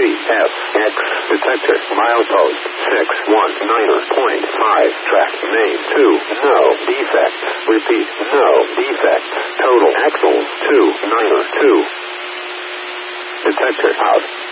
CFX. Detector. Milepost 619.5. Track name 2. No defects. Repeat. No defects. Total axles 292. Detector out.